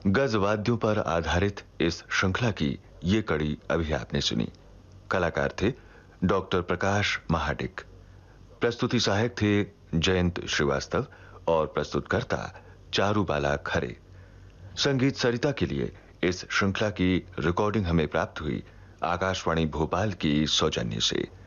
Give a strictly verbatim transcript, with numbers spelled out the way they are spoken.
गज वाद्यों पर आधारित इस श्रृंखला की ये कड़ी अभी आपने सुनी। कलाकार थे डॉक्टर प्रकाश महाडिक, प्रस्तुति सहायक थे जयंत श्रीवास्तव और प्रस्तुतकर्ता चारुबाला खरे। संगीत सरिता के लिए इस श्रृंखला की रिकॉर्डिंग हमें प्राप्त हुई आकाशवाणी भोपाल की सौजन्य से।